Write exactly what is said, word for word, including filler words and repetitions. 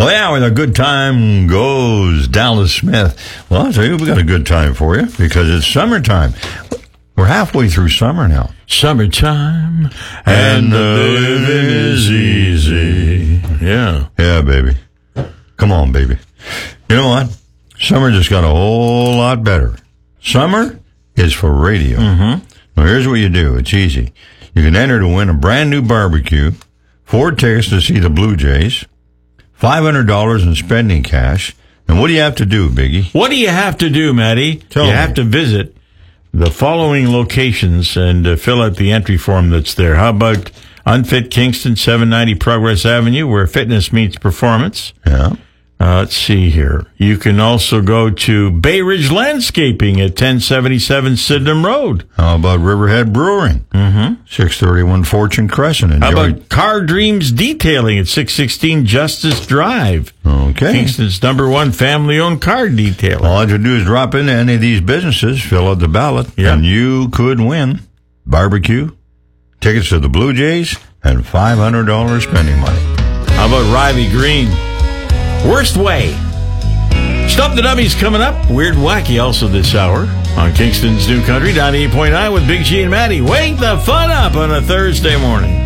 Oh, yeah, where the good time goes, Dallas Smith. Well, I'll tell you, we got a good time for you because it's summertime. We're halfway through summer now. Summertime, and, and the living is easy. Yeah. Yeah, baby. Come on, baby. You know what? Summer just got a whole lot better. Summer is for radio. Mm-hmm. Now, here's what you do. It's easy. You can enter to win a brand new barbecue, four tickets to see the Blue Jays, five hundred dollars in spending cash. And what do you have to do, Biggie? What do you have to do, Matty? Tell you me. have to visit the following locations and uh, fill out the entry form that's there. How about Unfit Kingston, seven ninety Progress Avenue, where fitness meets performance? Yeah. Uh, let's see here. You can also go to Bay Ridge Landscaping at ten seventy-seven Sydenham Road. How about Riverhead Brewing? Mm-hmm. six thirty-one Fortune Crescent. Enjoy. How about Car Dreams Detailing at six sixteen Justice Drive? Okay. Kingston's number one family-owned car detailer. All you have to do is drop into any of these businesses, fill out the ballot, Yep. and you could win barbecue, tickets to the Blue Jays, and five hundred dollars spending money. How about Rivey Green? Worst Way. Stump the Dummies coming up. Weird Wacky also this hour on Kingston's New Country, ninety-eight point nine with Big G and Matty. Wake the fun up on a Thursday morning.